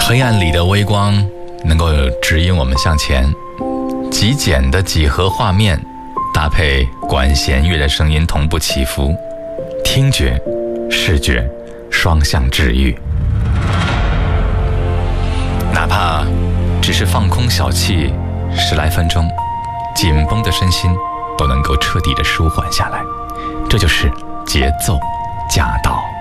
黑暗里的微光能够指引我们向前，极简的几何画面搭配管弦乐的声音同步起伏，听觉、视觉双向治愈。哪怕只是放空小憩10来分钟，紧绷的身心都能够彻底的舒缓下来。这就是节奏驾到。